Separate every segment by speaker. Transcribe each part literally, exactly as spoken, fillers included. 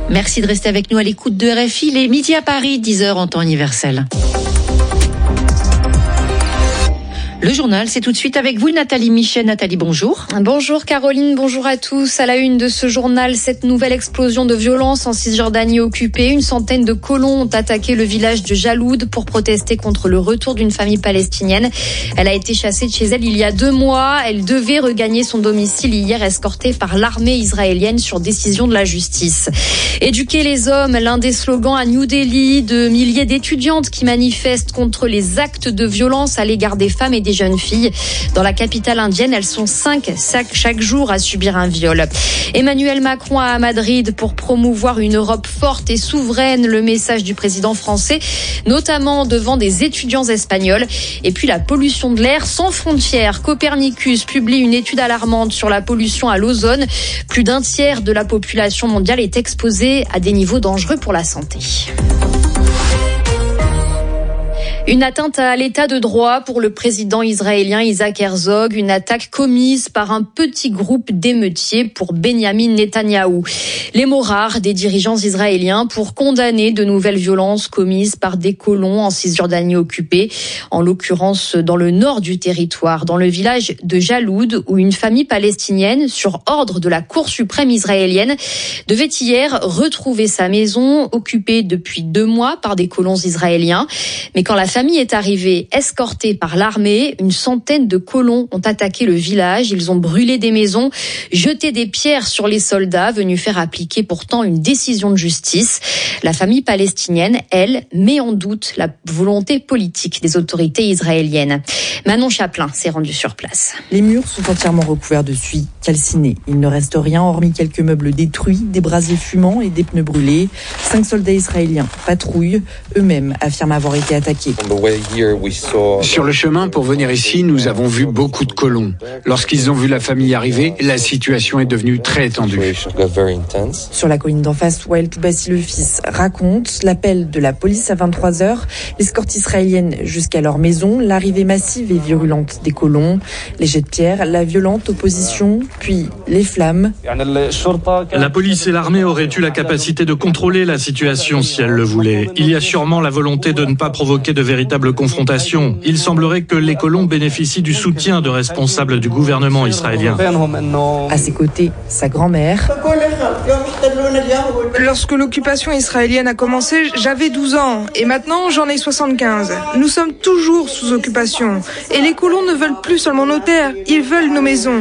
Speaker 1: Merci de rester avec nous à l'écoute de R F I. Les midi à Paris, dix heures en temps universel. Le journal, c'est tout de suite avec vous, Nathalie Michel. Nathalie, bonjour.
Speaker 2: Bonjour Caroline, bonjour à tous. À la une de ce journal, cette nouvelle explosion de violence en Cisjordanie occupée. Une centaine de colons ont attaqué le village de Jaloud pour protester contre le retour d'une famille palestinienne. Elle a été chassée de chez elle il y a deux mois. Elle devait regagner son domicile hier, escortée par l'armée israélienne sur décision de la justice. Éduquer les hommes, l'un des slogans à New Delhi, de milliers d'étudiantes qui manifestent contre les actes de violence à l'égard des femmes et des jeunes filles. Dans la capitale indienne, elles sont cinq chaque jour à subir un viol. Emmanuel Macron à Madrid pour promouvoir une Europe forte et souveraine, le message du président français, notamment devant des étudiants espagnols. Et puis la pollution de l'air sans frontières. Copernicus publie une étude alarmante sur la pollution à l'ozone. Plus d'un tiers de la population mondiale est exposée à des niveaux dangereux pour la santé. Une atteinte à l'état de droit pour le président israélien Isaac Herzog, une attaque commise par un petit groupe d'émeutiers pour Benyamin Netanyahou. Les mots rares des dirigeants israéliens pour condamner de nouvelles violences commises par des colons en Cisjordanie occupée, en l'occurrence dans le nord du territoire, dans le village de Jaloud, où une famille palestinienne, sur ordre de la Cour suprême israélienne, devait hier retrouver sa maison occupée depuis deux mois par des colons israéliens. Mais quand la La famille est arrivée, escortée par l'armée. Une centaine de colons ont attaqué le village. Ils ont brûlé des maisons, jeté des pierres sur les soldats, venus faire appliquer pourtant une décision de justice. La famille palestinienne, elle, met en doute la volonté politique des autorités israéliennes. Manon Chaplin s'est rendue sur place.
Speaker 3: Les murs sont entièrement recouverts de suie, calcinés. Il ne reste rien hormis quelques meubles détruits, des brasiers fumants et des pneus brûlés. Cinq soldats israéliens patrouillent. Eux-mêmes affirment avoir été attaqués.
Speaker 4: Sur le chemin pour venir ici, nous avons vu beaucoup de colons. Lorsqu'ils ont vu la famille arriver, la situation est devenue très tendue.
Speaker 3: Sur la colline d'en face, Wael Toubassi le fils raconte l'appel de la police à vingt-trois heures, l'escorte israélienne jusqu'à leur maison, l'arrivée massive et virulente des colons, les jets de pierre, la violente opposition, puis les flammes.
Speaker 5: La police et l'armée auraient eu la capacité de contrôler la situation si elles le voulaient. Il y a sûrement la volonté de ne pas provoquer de véritables confrontations. Il semblerait que les colons bénéficient du soutien de responsables du gouvernement israélien.
Speaker 3: À ses côtés, sa grand-mère.
Speaker 6: Lorsque l'occupation israélienne a commencé, j'avais douze ans et maintenant j'en ai soixante-quinze. Nous sommes toujours sous occupation et les colons ne veulent plus seulement nos terres, ils veulent nos maisons.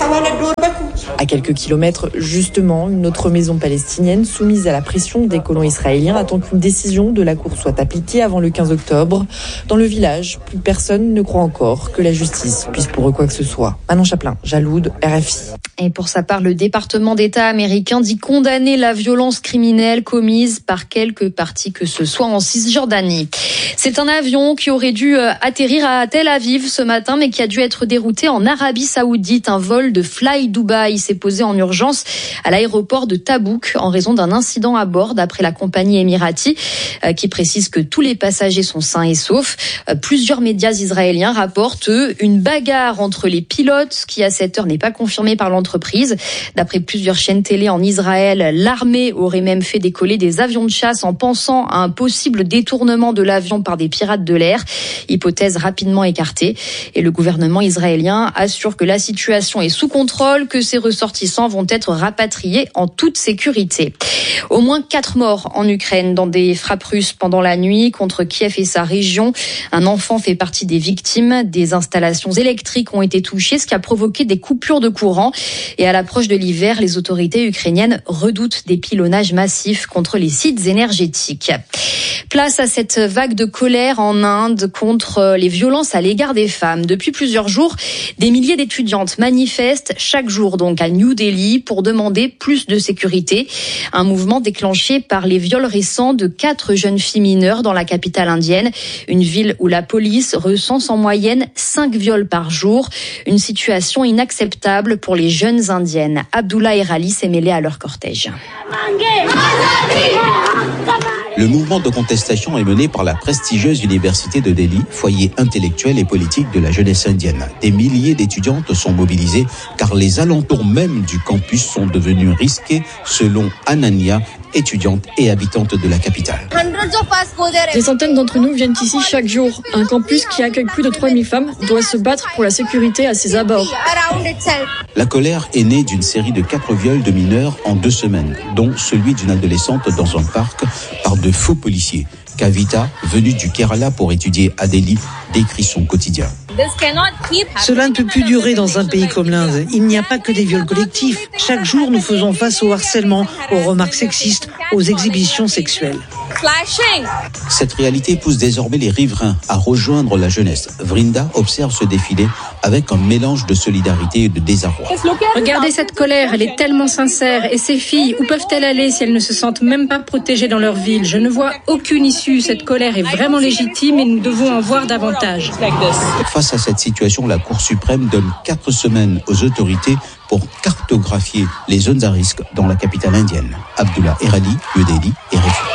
Speaker 3: À quelques kilomètres, justement, une autre maison palestinienne soumise à la pression des colons israéliens attend qu'une décision de la Cour soit appliquée avant le quinze octobre. Dans le village, plus personne ne croit encore que la justice puisse pour eux quoi que ce soit. Manon Chaplin, Jaloud, R F I.
Speaker 2: Et pour sa part, le département d'État américain dit condamner la violence criminelle commise par quelque parti que ce soit en Cisjordanie. C'est un avion qui aurait dû atterrir à Tel Aviv ce matin, mais qui a dû être dérouté en Arabie Saoudite. Un vol de Fly Dubai s'est posé en urgence à l'aéroport de Tabouk en raison d'un incident à bord, d'après la compagnie Emirati, qui précise que tous les passagers sont sains et saufs. Plusieurs médias israéliens rapportent, eux, une bagarre entre les pilotes, qui à cette heure n'est pas confirmée par l'entreprise. D'après plusieurs chaînes télé en Israël, l'armée aurait même fait décoller des avions de chasse en pensant à un possible détournement de l'avion par des pirates de l'air. Hypothèse rapidement écartée. Et le gouvernement israélien assure que la situation est sous contrôle, que ses ressortissants vont être rapatriés en toute sécurité. Au moins quatre morts en Ukraine dans des frappes russes pendant la nuit contre Kiev et sa région. Un enfant fait partie des victimes. Des installations électriques ont été touchées, ce qui a provoqué des coupures de courant. Et à l'approche de l'hiver, les autorités ukrainiennes redoutent des pilonnages massifs contre les sites énergétiques. Place à cette vague de colère en Inde contre les violences à l'égard des femmes. Depuis plusieurs jours, des milliers d'étudiantes manifestent chaque jour donc à New Delhi pour demander plus de sécurité. Un mouvement déclenché par les viols récents de quatre jeunes filles mineures dans la capitale indienne, une ville où la police recense en moyenne cinq viols par jour. Une situation inacceptable pour les jeunes indiennes. Abdullah Erali s'est mêlé à leur cortège.
Speaker 7: Le mouvement de contestation est mené par la prestigieuse université de Delhi, foyer intellectuel et politique de la jeunesse indienne. Des milliers d'étudiantes sont mobilisées car les alentours même du campus sont devenus risqués, selon Ananya, étudiantes et habitantes de la capitale.
Speaker 8: Des centaines d'entre nous viennent ici chaque jour. Un campus qui accueille plus de trois mille femmes doit se battre pour la sécurité à ses abords.
Speaker 7: La colère est née d'une série de quatre viols de mineurs en deux semaines, dont celui d'une adolescente dans un parc par de faux policiers. Kavita, venue du Kerala pour étudier à Delhi, décrit son quotidien.
Speaker 9: Cela ne peut plus durer dans un pays comme l'Inde. Il n'y a pas que des viols collectifs. Chaque jour, nous faisons face au harcèlement, aux remarques sexistes, aux exhibitions sexuelles.
Speaker 7: Cette réalité pousse désormais les riverains à rejoindre la jeunesse. Vrinda observe ce défilé avec un mélange de solidarité et de désarroi.
Speaker 8: Regardez cette colère, elle est tellement sincère. Et ces filles, où peuvent-elles aller si elles ne se sentent même pas protégées dans leur ville? Je ne vois aucune issue. Cette colère est vraiment légitime et nous devons en voir davantage.
Speaker 7: Face à cette situation, la Cour suprême donne quatre semaines aux autorités pour cartographier les zones à risque dans la capitale indienne. Abdullah Erali, New Delhi, R F I.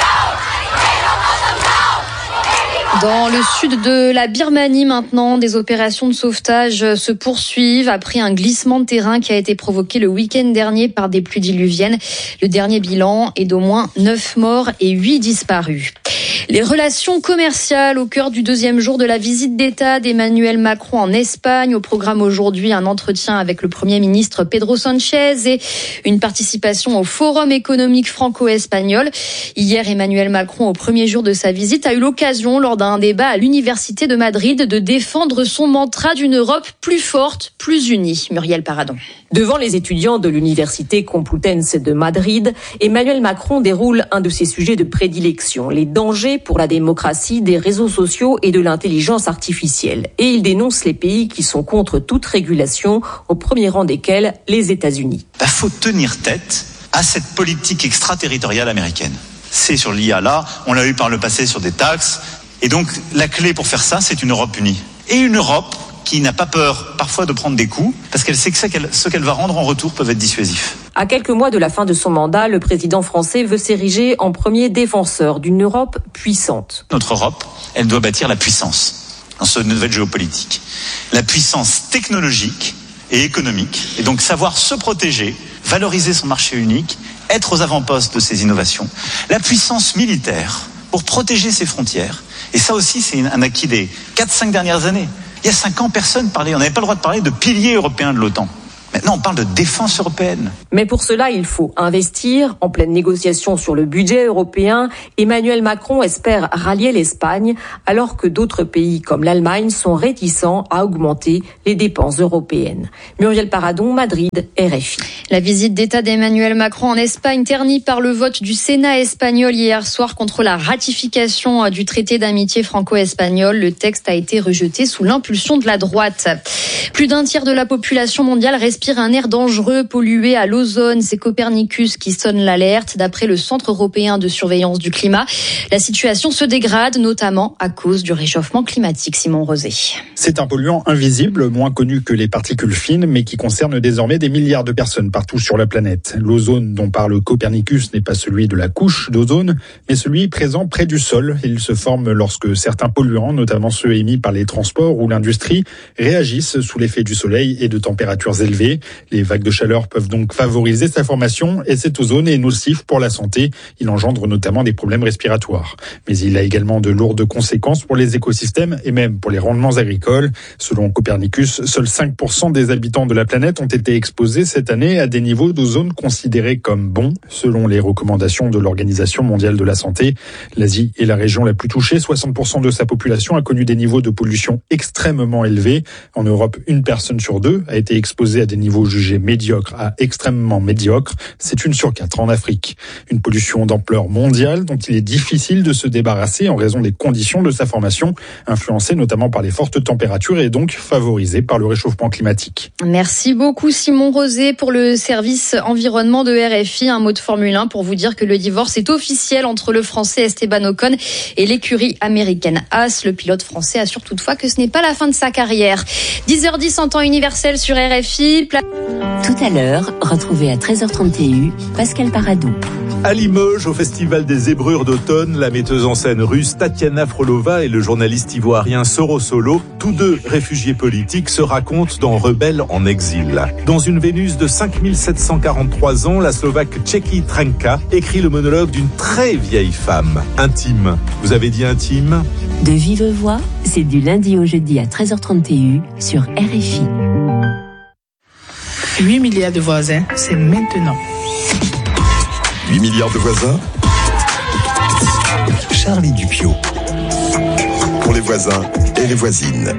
Speaker 2: Dans le sud de la Birmanie maintenant, des opérations de sauvetage se poursuivent après un glissement de terrain qui a été provoqué le week-end dernier par des pluies diluviennes. Le dernier bilan est d'au moins neuf morts et huit disparus. Les relations commerciales au cœur du deuxième jour de la visite d'État d'Emmanuel Macron en Espagne. Au programme aujourd'hui, un entretien avec le Premier ministre Pedro Sánchez et une participation au Forum économique franco-espagnol. Hier, Emmanuel Macron, au premier jour de sa visite, a eu l'occasion, lors d'un débat à l'Université de Madrid, de défendre son mantra d'une Europe plus forte, plus unie. Muriel Paradon.
Speaker 10: Devant les étudiants de l'Université Complutense de Madrid, Emmanuel Macron déroule un de ses sujets de prédilection, les dangers pour la démocratie des réseaux sociaux et de l'intelligence artificielle. Et il dénonce les pays qui sont contre toute régulation, au premier rang desquels les États-Unis.
Speaker 11: Il faut tenir tête à cette politique extraterritoriale américaine. C'est sur l'I A là, on l'a eu par le passé sur des taxes. Et donc la clé pour faire ça, c'est une Europe unie. Et une Europe qui n'a pas peur parfois de prendre des coups, parce qu'elle sait que ce qu'elle, ce qu'elle va rendre en retour peuvent être dissuasifs.
Speaker 10: À quelques mois de la fin de son mandat, le président français veut s'ériger en premier défenseur d'une Europe puissante.
Speaker 11: Notre Europe, elle doit bâtir la puissance dans cette nouvelle géopolitique. La puissance technologique et économique, et donc savoir se protéger, valoriser son marché unique, être aux avant-postes de ses innovations. La puissance militaire pour protéger ses frontières. Et ça aussi, c'est un acquis des quatre cinq dernières années. Il y a cinq ans, personne parlait, on n'avait pas le droit de parler de pilier européen de l'OTAN. Maintenant, on parle de défense européenne.
Speaker 10: Mais pour cela, il faut investir. En pleine négociation sur le budget européen, Emmanuel Macron espère rallier l'Espagne, alors que d'autres pays comme l'Allemagne sont réticents à augmenter les dépenses européennes. Muriel Paradon, Madrid, R F I.
Speaker 2: La visite d'État d'Emmanuel Macron en Espagne, ternie par le vote du Sénat espagnol hier soir contre la ratification du traité d'amitié franco-espagnol. Le texte a été rejeté sous l'impulsion de la droite. Plus d'un tiers de la population mondiale respire un air dangereux, pollué à l'ozone. C'est Copernicus qui sonne l'alerte. D'après le Centre européen de surveillance du climat, la situation se dégrade, notamment à cause du réchauffement climatique. Simon Rosé.
Speaker 12: C'est un polluant invisible, moins connu que les particules fines, mais qui concerne désormais des milliards de personnes partout sur la planète. L'ozone dont parle Copernicus n'est pas celui de la couche d'ozone, mais celui présent près du sol. Il se forme lorsque certains polluants, notamment ceux émis par les transports ou l'industrie, réagissent sous l'effet du soleil et de températures élevées. Les vagues de chaleur peuvent donc favoriser sa formation et cet ozone est nocif pour la santé. Il engendre notamment des problèmes respiratoires. Mais il a également de lourdes conséquences pour les écosystèmes et même pour les rendements agricoles. Selon Copernicus, seuls cinq pour cent des habitants de la planète ont été exposés cette année à des niveaux d'ozone considérés comme bons. Selon les recommandations de l'Organisation mondiale de la santé, l'Asie est la région la plus touchée. soixante pour cent de sa population a connu des niveaux de pollution extrêmement élevés. En Europe, une personne sur deux a été exposée à des niveaux jugés médiocres à extrêmement médiocres. C'est une sur quatre en Afrique. Une pollution d'ampleur mondiale dont il est difficile de se débarrasser en raison des conditions de sa formation, influencées notamment par les fortes températures et donc favorisées par le réchauffement climatique.
Speaker 2: Merci beaucoup Simon Rosé pour le service environnement de R F I. Un mot de Formule un pour vous dire que le divorce est officiel entre le Français Esteban Ocon et l'écurie américaine Haas. Le pilote français assure toutefois que ce n'est pas la fin de sa carrière. dix heures dix en temps universel sur R F I.
Speaker 13: Tout à l'heure, retrouvez à treize heures trente et un Pascal Paradou. À Limoges, au Festival des Zébrures d'automne, la metteuse en scène russe Tatiana Frolova et le journaliste ivoirien Soro Solo, tous deux réfugiés politiques, se racontent dans Rebelles en exil. Dans une Vénus de cinq mille sept cent quarante-trois ans, la Slovaque Čeky Trnka écrit le monologue d'une très vieille femme, intime. Vous avez dit intime ?
Speaker 14: De vive voix, c'est du lundi au jeudi à treize heures trente sur R F I.
Speaker 15: huit milliards de voisins, c'est maintenant.
Speaker 16: huit milliards de voisins. Charlie Dupio. Pour les voisins et les voisines.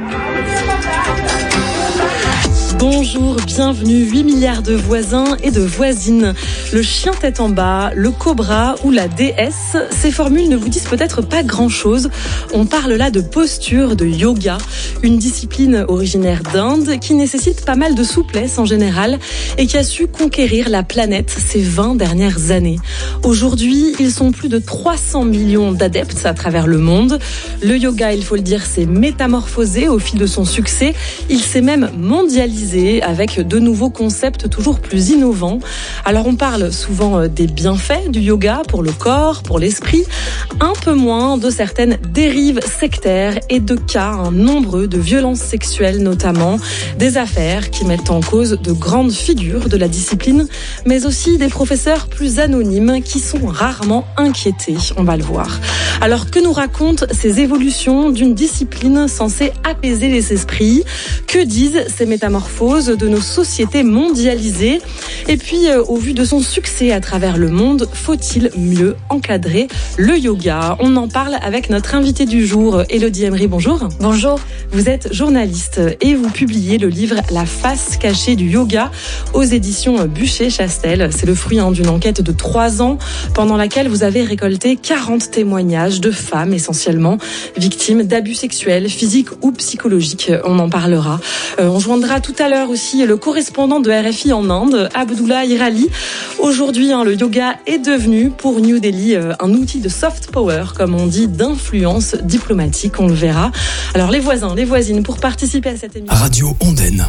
Speaker 17: Bonjour, bienvenue, huit milliards de voisins et de voisines. Le chien tête en bas, le cobra ou la déesse, ces formules ne vous disent peut-être pas grand-chose. On parle là de posture, de yoga, une discipline originaire d'Inde qui nécessite pas mal de souplesse en général et qui a su conquérir la planète ces vingt dernières années. Aujourd'hui, ils sont plus de trois cents millions d'adeptes à travers le monde. Le yoga, il faut le dire, s'est métamorphosé au fil de son succès. Il s'est même mondialisé avec de nouveaux concepts toujours plus innovants. Alors on parle souvent des bienfaits du yoga pour le corps, pour l'esprit, un peu moins de certaines dérives sectaires et de cas hein, nombreux de violences sexuelles notamment, des affaires qui mettent en cause de grandes figures de la discipline, mais aussi des professeurs plus anonymes qui sont rarement inquiétés, on va le voir. Alors que nous racontent ces évolutions d'une discipline censée apaiser les esprits ? Que disent ces métamorphoses de nos sociétés mondialisées? Et puis, euh, au vu de son succès à travers le monde, faut-il mieux encadrer le yoga? On en parle avec notre invitée du jour, Élodie Emery. Bonjour.
Speaker 18: Bonjour.
Speaker 17: Vous êtes journaliste et vous publiez le livre La face cachée du yoga aux éditions Buchet-Chastel. C'est le fruit hein, d'une enquête de trois ans pendant laquelle vous avez récolté quarante témoignages de femmes essentiellement victimes d'abus sexuels, physiques ou psychologiques. On en parlera. Euh, on joindra tout à l'heure aussi le correspondant de R F I en Inde, Abdullah Irali. Aujourd'hui, hein, le yoga est devenu pour New Delhi euh, un outil de soft power, comme on dit, d'influence diplomatique, on le verra. Alors les voisins, les voisines, pour participer à cette émission.
Speaker 16: Radio Ondaine.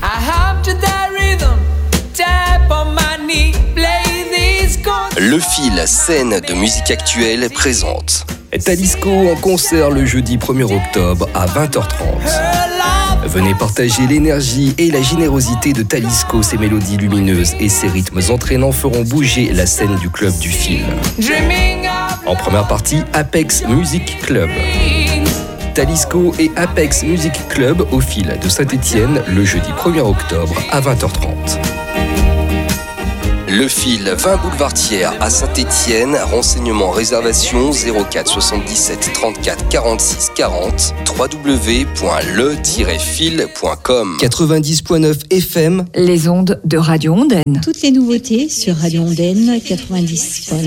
Speaker 19: Le fil scène de musique actuelle présente Talisco en concert le jeudi premier octobre à vingt heures trente. Venez partager l'énergie et la générosité de Talisco. Ses mélodies lumineuses et ses rythmes entraînants feront bouger la scène du club du film. En première partie, Apex Music Club. Talisco et Apex Music Club au fil de Saint-Étienne le jeudi premier octobre à vingt heures trente. Le fil vingt boulevard Thiers à Saint-Étienne. Renseignements, réservation zéro quatre soixante-dix-sept trente-quatre quarante-six quarante w w w point le tiret fil point com. quatre-vingt-dix point neuf F M.
Speaker 20: Les ondes de Radio Ondaine.
Speaker 21: Toutes les nouveautés sur Radio Ondaine quatre-vingt-dix point neuf.